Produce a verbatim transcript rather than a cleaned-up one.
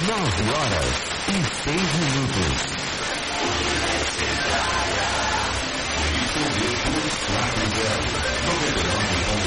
Nove horas e seis minutos. Universitária. noventa e nove